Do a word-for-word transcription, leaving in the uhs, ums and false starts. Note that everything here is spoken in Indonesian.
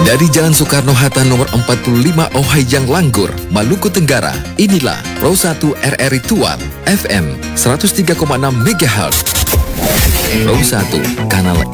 Dari Jalan Soekarno-Hatta nomor empat puluh lima Ohayang Langgur, Maluku Tenggara, inilah Pro satu R R I Tuan F M seratus tiga koma enam megahertz. Pro satu, kanal